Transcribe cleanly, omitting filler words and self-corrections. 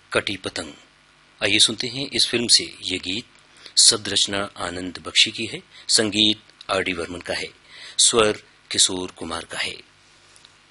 कटी पतंग। आइए सुनते हैं इस फिल्म से ये गीत। शब्द रचना आनंद बख्शी की है, संगीत आर डी बर्मन का है, स्वर किशोर कुमार का है।